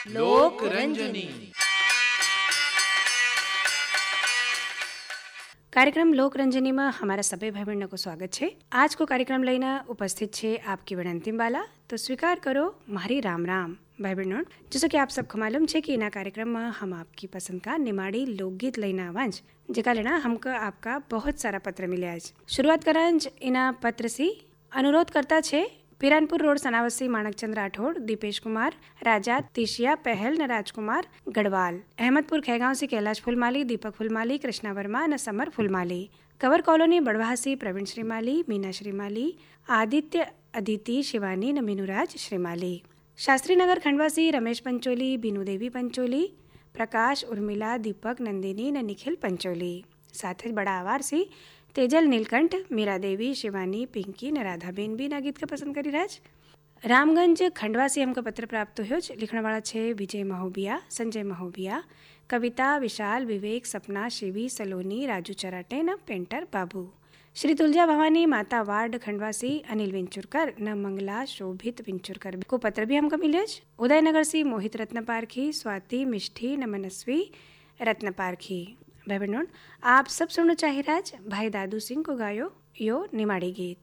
लोक रंजनी। કાર્યક્રમ લોકરંજનીમાં हमारा सभी भाई बहनों को स्वागत है। आज को कार्यक्रम लेना उपस्थित है आपकी विनंती वाला, तो स्वीकार करो मारी राम राम भाई बहनों। जैसे कि आप सबको मालूम है कि इना कार्यक्रम में हम आपकी पसंद का निमाड़ी लोकगीत लेना आवाज जेका लेना हमको आपका बहुत सारा पत्र मिले। आज शुरुआत करांज इना पत्र से अनुरोध करता छे पिरानपुर रोड सनावसी माणकचंद राठौड़, दीपेश कुमार, राजा तीशिया पहल न राजकुमार गढ़वाल, अहमदपुर खेगांव से कैलाश फुलमाली, दीपक फुलमाली, कृष्णा वर्मा न समर फुलमाली, कंवर कॉलोनी बड़वासी प्रवीण श्रीमाली, मीना श्रीमाली, आदित्य अदिति शिवानी न मीनूराज श्रीमाली, शास्त्री नगर खंडवासी रमेश पंचोली, बीनू देवी पंचोली, प्रकाश उर्मिला, दीपक नंदिनी न निखिल पंचोली, साथ ही बड़ा आवार सी तेजल नीलकंठ, मीरा देवी, शिवानी, पिंकी न राधाबेन भी ना गीत का पसंद करी राज। रामगंज खंडवा से हमको पत्र प्राप्त हो लिखने वाला छे विजय महोबिया, संजय महोबिया, कविता, विशाल, विवेक, सपना, शिवी, सलोनी, राजू चराटे न पेंटर बाबू, श्री तुलजा भवानी माता वार्ड खंडवासी अनिल विंचुरकर न मंगला शोभित विंचुरकर को पत्र भी हमको मिले। उदयनगर से मोहित रत्न पारखी, स्वाति, मिष्ठी न मनस्वी रत्न पारखी। भाई बहनों, आप सब सुनना चाहिए राज भाई दादू सिंह को गायो यो निमाड़ी गीत।